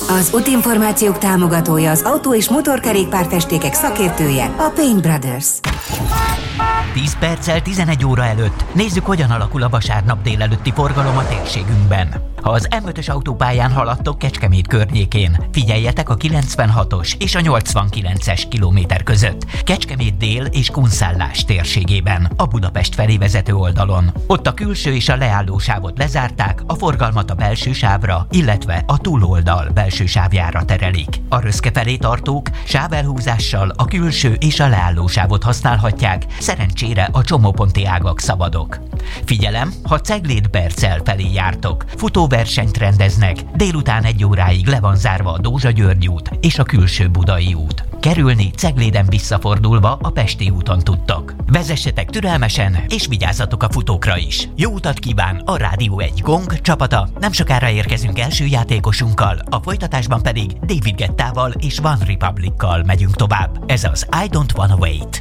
Az útinformációk támogatója, az autó- és motorkerékpárfestékek szakértője, a Paint Brothers. 10 perccel 11 óra előtt nézzük, hogyan alakul a vasárnap délelőtti forgalom a térségünkben. Ha az M5-ös autópályán haladtok Kecskemét környékén, figyeljetek a 96-os és a 89-es kilométer között, Kecskemét dél és Kunszállás térségében, a Budapest felé vezető oldalon. Ott a külső és a leállósávot lezárták, a forgalmat a belső sávra, illetve a túloldal belső sávjára terelik. A Röszke felé tartók sávelhúzással a külső és a leállósávot használhatják, szerencsére a csomóponti ágak szabadok. Figyelem, ha Cegléd-Bercel felé jártok, futóversenyt rendeznek, délután 1 óráig le van zárva a Dózsa-György út és a külső Budai út. Kerülni Cegléden visszafordulva a Pesti úton tudtok. Vezessetek türelmesen, és vigyázzatok a futókra is. Jó utat kíván a Rádió 1 Gong csapata, nem sokára érkezünk első játékosunkkal, a folytatásban pedig David Guettával és One Republic-kal megyünk tovább. Ez az I Don't Wanna Wait.